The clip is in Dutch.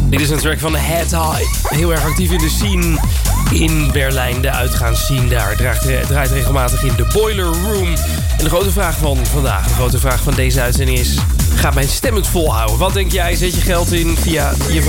Dit is een track van Head High. Heel erg actief in de scene in Berlijn. De uitgaansscene daar draait regelmatig in de Boiler Room. En de grote vraag van vandaag, de grote vraag van deze uitzending is... Gaat mijn stem het volhouden? Wat denk jij? Zet je geld in via je